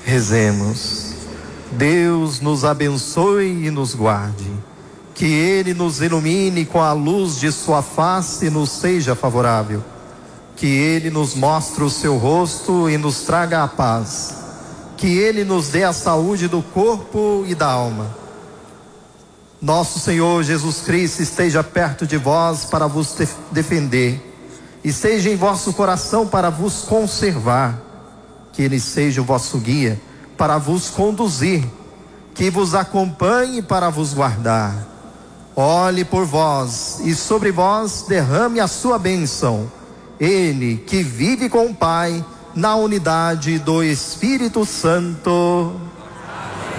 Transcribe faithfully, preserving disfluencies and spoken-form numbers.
Rezemos. Deus nos abençoe e nos guarde. Que Ele nos ilumine com a luz de sua face e nos seja favorável. Que Ele nos mostre o seu rosto e nos traga a paz. Que Ele nos dê a saúde do corpo e da alma. Nosso Senhor Jesus Cristo esteja perto de vós para vos defender. Esteja em vosso coração para vos conservar. Que Ele seja o vosso guia para vos conduzir, que vos acompanhe para vos guardar. Olhe por vós e sobre vós derrame a sua bênção. Ele que vive com o Pai na unidade do Espírito Santo.